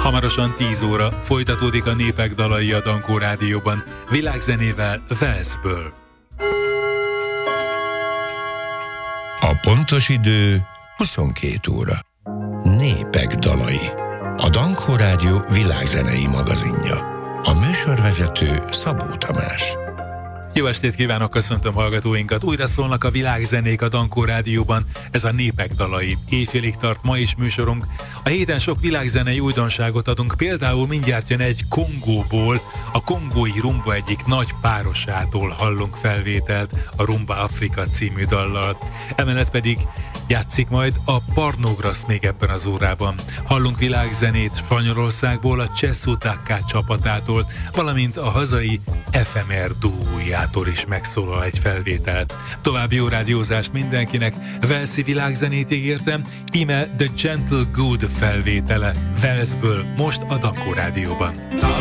Hamarosan 10 óra folytatódik a Népek dalai a Dankó Rádióban, világzenével Walesből. A pontos idő 22 óra. Népek dalai. A Dankó Rádió világzenei magazinja. A műsorvezető Szabó Tamás. Jó estét kívánok, köszöntöm hallgatóinkat. Újra szólnak a világzenék a Dankó Rádióban. Ez a Népek dalai. Éjfélig tart ma is műsorunk. A héten sok világzenei újdonságot adunk. Például mindjárt jön egy Kongóból, a kongói rumba egyik nagy párosától hallunk felvételt a Rumba Afrika című dallal. Emellett pedig játszik majd a Parnógrasz még ebben az órában. Hallunk világzenét Spanyolországból, a Cseszutaka csapatától, valamint a hazai FMR duójától is megszólal egy felvételt. További jó rádiózást mindenkinek, walesi világzenét ígértem, íme The Gentle Good felvétele Walesből, most a Dankó Rádióban.